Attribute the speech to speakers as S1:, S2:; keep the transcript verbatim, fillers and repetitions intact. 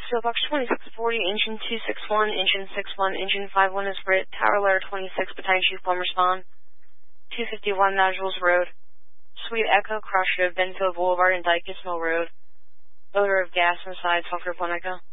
S1: Steelbox twenty-six forty, engine two six one, engine six one, engine five one is Brit, tower layer twenty-six, battalion chief plumber spawn, two fifty-one Nodules Road, Sweet Echo, Crossroad, Benfield Boulevard, and Dykus Mill Road. Odor of gas inside, sulfur one Echo.